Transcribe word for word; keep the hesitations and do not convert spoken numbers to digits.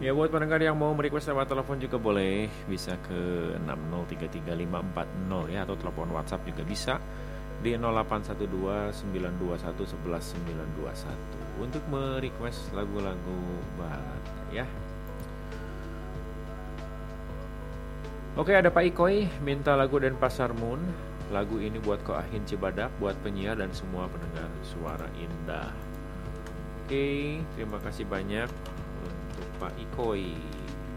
Ya buat pendengar yang mau merequest lewat telepon juga boleh, bisa ke enam nol tiga tiga lima empat nol ya, atau telepon WhatsApp juga bisa di nol delapan satu dua sembilan dua satu satu satu sembilan dua satu untuk merequest lagu-lagu barat ya. Oke, ada Pak Ikoy minta lagu Denpasar Moon. Lagu ini buat Ko Ahin Cibadak, buat penyiar dan semua pendengar Suara Indah. Oke, terima kasih banyak untuk Pak Ikoy.